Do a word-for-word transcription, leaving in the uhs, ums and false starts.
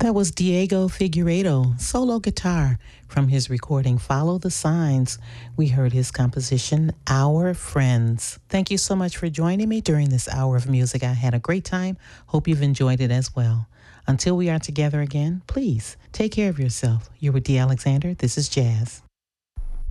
That was Diego Figueiredo, solo guitar, from his recording Follow the Signs. We heard his composition, Our Friends. Thank you so much for joining me during this hour of music. I had a great time. Hope you've enjoyed it as well. Until we are together again, please take care of yourself. You're with Dee Alexander. This is Jazz.